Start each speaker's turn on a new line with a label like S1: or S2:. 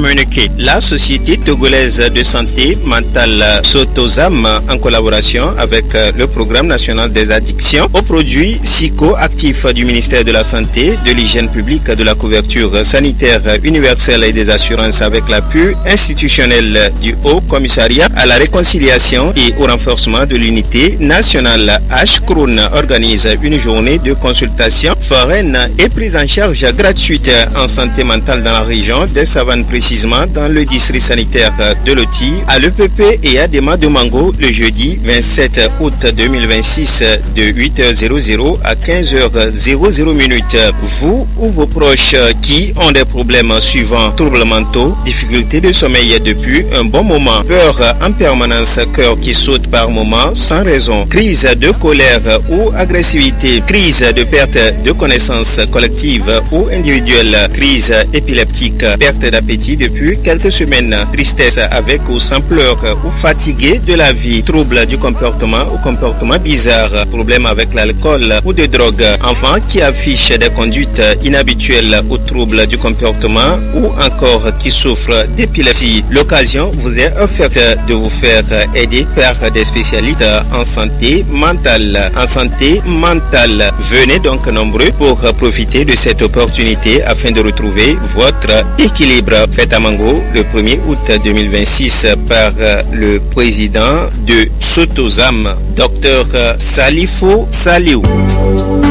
S1: communiqué. La société togolaise de santé mentale Sotozam, en collaboration avec le programme national des addictions aux produits psychoactifs du ministère de la Santé, de l'hygiène publique, de la couverture sanitaire universelle et des assurances, avec l'appui institutionnel du Haut Commissariat à la réconciliation et au renforcement de l'unité nationale, HCRON, organise une journée de consultation foraine et prise en charge gratuite en santé mentale dans la région des Savanes, précisément dans le district sanitaire de Loti, à l'EPP et à Dema de Mango, le jeudi 27 août 2026 de 8h00 à 15h00. Vous ou vos proches qui ont des problèmes suivants: troubles mentaux, difficultés de sommeil depuis un bon moment, peur en permanence, cœur qui saute par moment sans raison, crise de colère ou agressivité, crise de perte de connaissance collective ou individuelle, crise épileptique, perte d'appétit depuis quelques semaines, tristesse avec ou sans pleurs ou fatigué de la vie, trouble du comportement ou comportement bizarre, problème avec l'alcool ou de drogue, enfant qui affiche des conduites inhabituelles ou troubles du comportement ou encore qui souffre d'épilepsie. L'occasion vous est offerte de vous faire aider par des spécialistes en santé mentale. Venez donc nombreux pour profiter de cette opportunité afin de retrouver votre équilibre. Fête à Mango le 1er août 2026 par le président de Sotozam, Dr Salifo Saliou.